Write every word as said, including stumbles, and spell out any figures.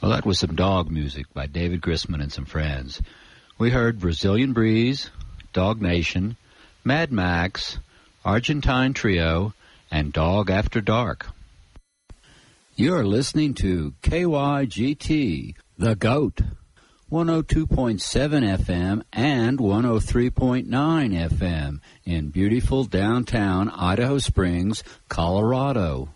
Well, that was some dog music by David Grisman and some friends. We heard Brazilian Breeze, Dog Nation, Mad Max, Argentine Trio, and Dog After Dark. You're listening to K Y G T, The Goat, one oh two point seven F M and one oh three point nine F M in beautiful downtown Idaho Springs, Colorado.